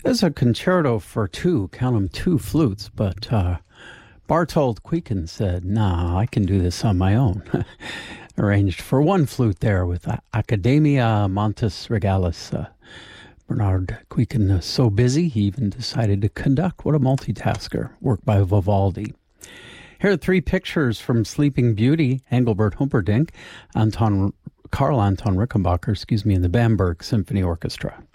There's a concerto for two, count them, two flutes, but Bartold Quieken said, nah, I can do this on my own. Arranged for one flute there with Academia Montes Regalis. Bernard Quieken is so busy, he even decided to conduct. What a multitasker. Work by Vivaldi. Here are three pictures from Sleeping Beauty, Engelbert Humperdinck, Carl Anton Rickenbacker, and the Bamberg Symphony Orchestra.